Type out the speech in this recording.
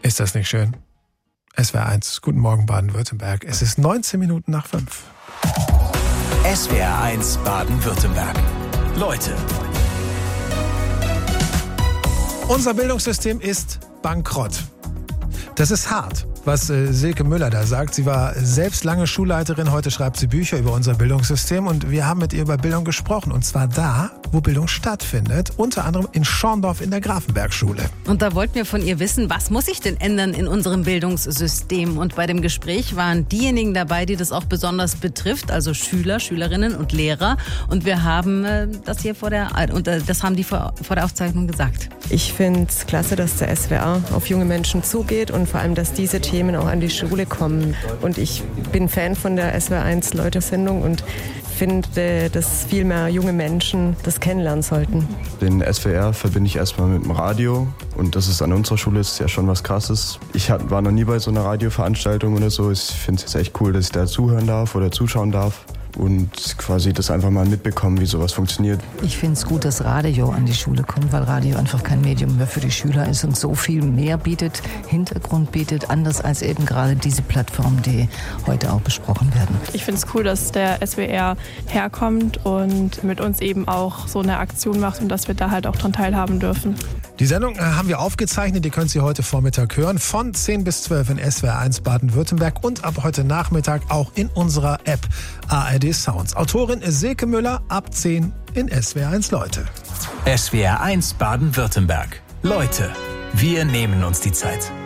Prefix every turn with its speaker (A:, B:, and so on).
A: Ist das nicht schön? SWR 1, guten Morgen Baden-Württemberg. Es ist 19 Minuten nach 5.
B: SWR 1 Baden-Württemberg. Leute.
A: Unser Bildungssystem ist bankrott. Das ist hart, was Silke Müller da sagt. Sie war selbst lange Schulleiterin, heute schreibt sie Bücher über unser Bildungssystem und wir haben mit ihr über Bildung gesprochen. Und zwar da, wo Bildung stattfindet, unter anderem in Schorndorf in der Grafenberg-Schule.
C: Und da wollten wir von ihr wissen, was muss sich denn ändern in unserem Bildungssystem? Und bei dem Gespräch waren diejenigen dabei, die das auch besonders betrifft, also Schüler, Schülerinnen und Lehrer. Und wir haben das hier das haben die vor der Aufzeichnung gesagt.
D: Ich finde es klasse, dass der SWR auf junge Menschen zugeht und vor allem, dass diese Themen auch an die Schule kommen. Und ich bin Fan von der SWR 1 Leute-Sendung und finde, dass viel mehr junge Menschen das kennenlernen sollten.
E: Den SWR verbinde ich erstmal mit dem Radio und das ist an unserer Schule ist ja schon was Krasses. Ich war noch nie bei so einer Radioveranstaltung oder so. Ich finde es echt cool, dass ich da zuhören darf oder zuschauen darf. Und quasi das einfach mal mitbekommen, wie sowas funktioniert.
F: Ich finde es gut, dass Radio an die Schule kommt, weil Radio einfach kein Medium mehr für die Schüler ist und so viel mehr bietet, Hintergrund bietet, anders als eben gerade diese Plattformen, die heute auch besprochen werden.
G: Ich finde es cool, dass der SWR herkommt und mit uns eben auch so eine Aktion macht und dass wir da halt auch dran teilhaben dürfen.
A: Die Sendung haben wir aufgezeichnet, ihr könnt sie heute Vormittag hören, von 10 bis 12 in SWR 1 Baden-Württemberg und ab heute Nachmittag auch in unserer App ARD Sounds. Autorin Silke Müller, ab 10 in SWR 1 Leute.
B: SWR 1 Baden-Württemberg. Leute, wir nehmen uns die Zeit.